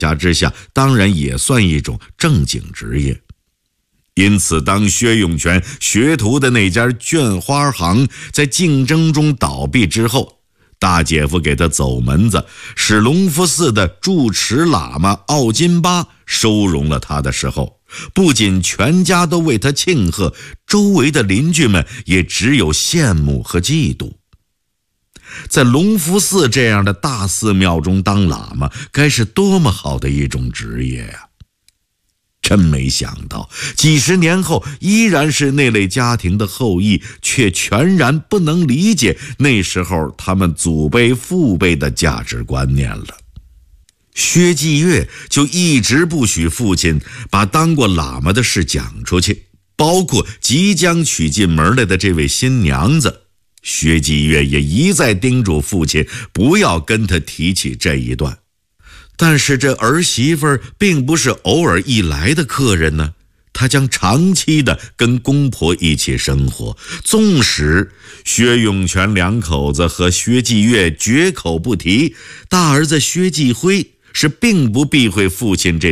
家之下，当然也算一种正经职业。因此，当薛永泉学徒的那家绢花行在竞争中倒闭之后，大姐夫给他走门子，使隆福寺的住持喇嘛奥金巴收容了他的时候，不仅全家都为他庆贺，周围的邻居们也只有羡慕和嫉妒。在隆福寺这样的大寺庙中当喇嘛，该是多么好的一种职业呀！真没想到，几十年后依然是那类家庭的后裔，却全然不能理解那时候他们祖辈父辈的价值观念了。薛继月就一直不许父亲把当过喇嘛的事讲出去，包括即将娶进门来的这位新娘子。薛继月也一再叮嘱父亲不要跟他提起这一段。但是这儿媳妇并不是偶尔一来的客人呢，她将长期的跟公婆一起生活。纵使薛永泉两口子和薛继月绝口不提，大儿子薛继辉是并不避讳父亲这